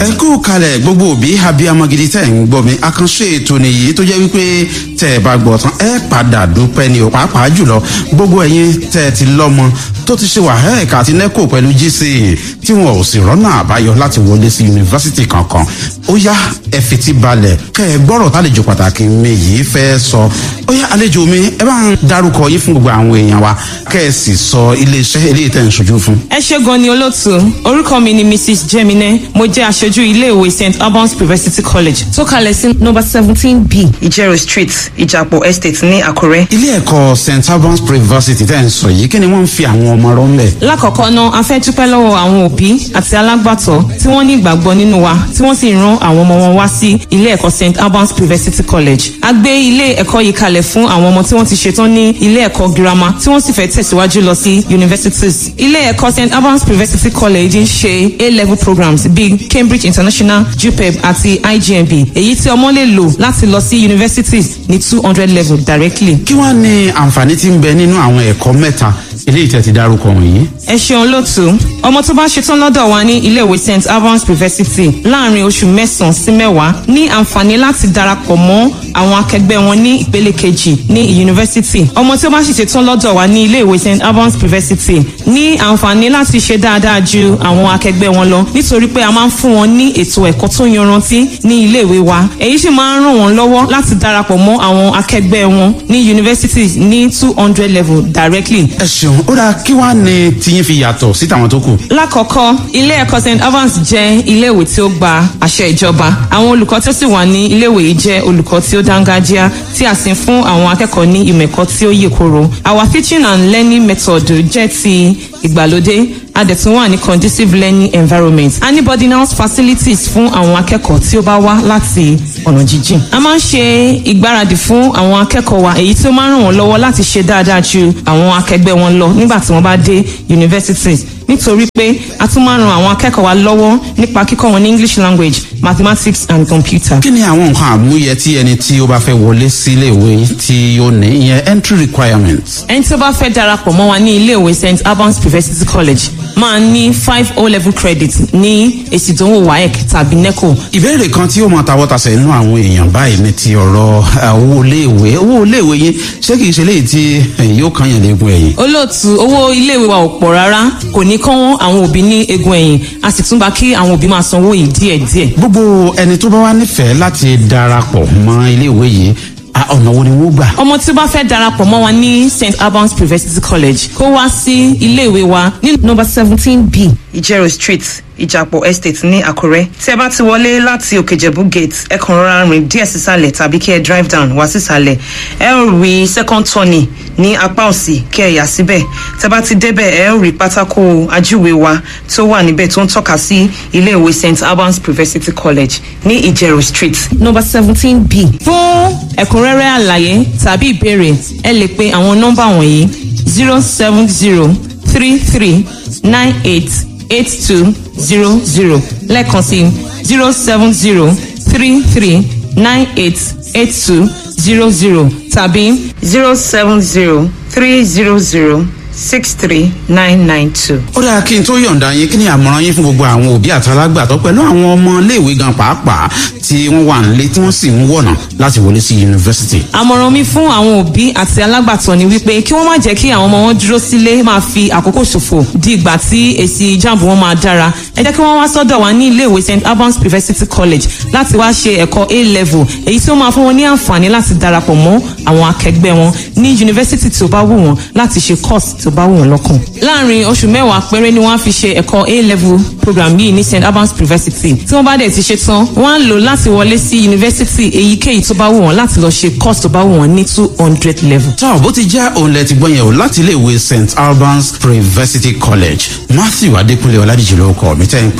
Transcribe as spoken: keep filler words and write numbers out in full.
ẹ kú kalẹ̀ gbogbo òbí abiyamọ gidi tẹ̀ ń gbọ́ mi àkànṣe ètò nìyí tó jẹ́ wípé tẹ̀ ẹ bá gbọ́ tán ẹ padà dúpẹ́ ni ò pàápàá jùlọ gbogbo ẹ̀yin tẹ̀ ẹ ti lọ́mọ tó ti ṣe wàhálà àti nẹ́kò pẹ̀lú G C E tí wọn ò sì rọ́nà àbáyọ láti wọlé sí yunifásitì kankan ó yá ẹ fetí balẹ̀ kẹ́ ẹ gbọ́rọ̀ tálejò pàtàkì mi yìí fẹ́ sọ ó yá àlejò mi ẹ bá ń darúkọ yín fún gbogbo àwọn èèyàn wa kẹ́ ẹ sì sọ iléeṣẹ́ eléyìí tẹ̀ ń ṣojú fún. ẹ ṣé gan ni olóòtú orúkọ mi ni Missus Jemine mo jẹ́ aṣojú iléèwé Saint Albans University College tó kalẹ̀ sí number seventeen B Ìjẹ̀rò Street Ìjàpọ̀ Estate ní Àkúrẹ́. ilé ẹ̀kọ́ Saint Albans University tẹ̀ ń sọ yìí kí ni wọ́n ń fi àwọn ọmọ rọ́ ńlẹ̀. lákọ̀ọ́kọ́ náà a fẹ́ dúpẹ́ lọ́wọ́ àwọn òbí àti alágbàtọ́ tí wọ́n ní ìgbàgbọ́ nínú wa tí wọ́n sì rán àwọn ọmọ wọn wá sí ilé ẹ̀kọ́ Saint Albans University College. a gbé ilé ẹ̀kọ́ yìí kalẹ̀ fún àwọn ọmọ tí wọ́n ti ṣetán ní ilé ẹ̀kọ́ girama tí wọ́n sì fẹ́ tẹ̀síwájú lọ sí universities. ilé ẹ̀kọ́ Saint Albans University College ń ṣe A-level programs bíi Cambridge International, JUPEB àti I G M B èyí tí ọmọ lè lò láti lọ sí universities ní two hundred level directly. kí wàá ní àǹfààní tí ń bẹ nínú àwọn ẹ̀kọ́ mẹ́ta eléyìí tẹ́ ti dárúkọ wọ̀nyí. ẹ ṣeun lótú ọmọ tó bá ṣetán lọ́dọ̀ wa ní iléèwé Saint Albans University láàrin oṣù mẹ́sàn-án sí mẹ́wàá ní àǹfààní láti darapọ̀ mọ́ àwọn akẹgbẹ́ wọn ní ìpele kejì ní yunifásitì. ọmọ tí ó bá sì ṣetán lọ́dọ̀ wa ní iléèwé Saint Albans University ní àǹfààní láti ṣe dáadáa ju àwọn akẹgbẹ́ wọn lọ nítorí pé a máa ń fún wọn ní ètò ẹ̀kọ́ tó yanrantí ní iléèwé wa èyí sì máa ń ràn wọ́n lọ́wọ́ láti darapọ̀ mọ́ àwọn akẹgbẹ́ wọn ní yunifásitì ní two hundred level directly. ẹ ṣeun ó dáa kí wàá ní tiyín fi yàtọ̀ sí tàwọn tó kù. lákọ̀ọ́kọ́ ilé ẹ̀kọ́ Saint Albans jẹ́ iléèwé tí ó gba àṣẹ ìjọba àwọn olùkọ́ tó sì wà ní iléèwé yìí jẹ́ olùkọ́ tí ó dángájíá tí a sì ń fún àwọn akẹ́kọ̀ọ́ ní ìmọ̀ ẹ̀kọ́ tí ó yè koro. our teaching and learning method jẹ́ ti ìgbàlódé a dẹ̀ tún wà ní conducive learning environment. a ní boarding house facilities fún àwọn akẹ́kọ̀ọ́ tí ó bá wá láti ọ̀nà jíjìn. a máa ń ṣe ìgbáradì fún àwọn akẹ́kọ̀ọ́ wa èyí tí ó máa ń ràn wọ́n lọ́wọ́ láti ṣe dáadáa ju àwọn akẹgbẹ́ wọn lọ nígbà tí wọ́n bá dé universities nítorí pé a tún máa ń ran àwọn akẹ́kọ̀ọ́ wa lọ́wọ́ nípa kíkọ́ wọn ní English language, mathematics and computer. kí ni àwọn nǹkan àmúyẹ tí ẹni tí ó bá fẹ́ wọlé sí iléèwé tí ó ní ìyẹn entry requirements. ẹni tí ó bá fẹ́ darapọ̀ mọ́ wa ní iléèwé Saint Albans University College máa ní five O level credit ní èsì ìdánwò WAEC tàbí NECO. ìbéèrè kan tí ó máa tawọ́ tasẹ̀ nínú àwọn èèyàn báyìí ní ti ọ̀rọ̀ owó iléèwé owó iléèwé yín ṣé kìí ṣe léyìí tí yóò kàn yàn léegun ẹ̀yìn. olóòtú owó iléèwé wa ò pọ̀ rárá kò ní kán àwọn òbí ní egun ẹ̀yìn a sì tún bá kí àwọn òbí máa sanwó yìí díẹ̀díẹ̀. gbogbo ẹni tó bá wá nífẹ̀ẹ́ láti darapọ̀ mọ́ iléèwé yìí ọ̀nà wo ni wọ́n gbà. ọmọ tí ó bá fẹ́ darapọ̀ mọ́ wa ní Saint Albans University College kó wá sí iléèwé wa ní number seventeen B Ìjẹ̀rò Street Ìjàpọ̀ Estate ní Àkúrẹ́. tí ẹ bá ti wọlé láti Òkèjẹ̀bú gate ẹ kàn rọra rìn díẹ̀ sísàlẹ̀ tàbí kí ẹ drive down wá sísàlẹ̀ ẹ ó rí second turning ní apá òsì kí ẹ yà síbẹ̀ tẹ bá ti débẹ̀ ẹ ó rí pátákó ajúwe wa tó wà níbẹ̀ tó ń tọ́ka sí iléèwé Saint Albans University College ní Ìjẹ̀rò Street number seventeen B. fún ẹ̀kúnrẹ́rẹ́ àlàyé tàbí ìbéèrè ẹ lè pe àwọn nọ́mbà wọ̀nyí zero seven zero three three nine eight eight two zero zero lẹ́ẹ̀kan sí zero seven zero three three nine eight eight two zero zero tàbí zero seven zero three zero zero six three nine nine two. ó dáa kí n tó yọ̀ǹda yín kí ni àmọ̀ràn yín fún gbogbo àwọn òbí àtàlágbàtọ́ pẹ̀lú àwọn ọmọ iléèwé gan pàápàá tí wọ́n wà nílé tí wọ́n sì ń wọ̀nà láti wọlé sí yunifásitì. àmọ̀ràn mi fún àwọn òbí àti alágbàtọ́ ni wípé kí wọ́n má jẹ́ kí àwọn ọmọ wọn dúró sílé máa fi àkókò ṣòfò di ìgbà tí èsì jáàmù wọn máa dára ẹ jẹ́ kí wọ́n wá sọ́dọ̀ wa ní iléèwé Saint Albans University College láti wá ṣe ẹ̀kọ́ A-level èyí tí ó máa fún wọn ní àǹfààní láti darapọ̀ mọ́ àwọn akẹgbẹ́ wọn ní yunifásitì tí ó bá wù wọ́n láti ṣe course tí ó bá wù wọ́n lọ́kàn. láàrin oṣù mẹ́wàá péré ni wọ́n á fi ṣe ẹ̀kọ́ A-level program yìí ní Saint Albans University tí wọ́n bá dẹ̀ ti ṣe tán wọ́n á lò láti wọlé sí yunifásitì èyíkéyìí tó bá wù wọ́n láti lọ ṣe course tó bá wù wọ́n ní two hundred level. tó bó ti jẹ́ òun lẹ ti gbọ́ yẹn o láti iléèwé Saint Albans University College Matthew Adékúnlé Ọládìjì lórúkọ mi tẹ́ ń pè